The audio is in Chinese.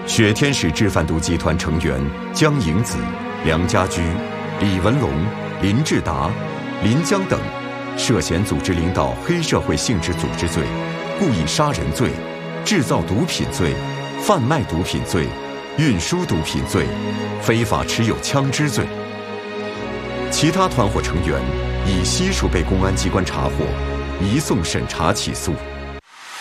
雪天使制贩毒集团成员江颖子、梁家驹、李文龙、林志达、林江等涉嫌组织领导黑社会性质组织罪、故意杀人罪、制造毒品罪、贩卖毒品罪、运输毒品罪、非法持有枪支罪。其他团伙成员已悉数被公安机关查获，移送审查起诉。